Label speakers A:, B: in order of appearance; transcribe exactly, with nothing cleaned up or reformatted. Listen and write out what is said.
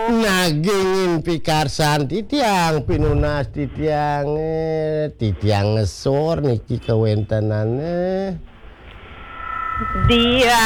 A: Nagingin pikarsan titiang pinunas titiang eh, titiang ngesor niki kawentanane
B: Dia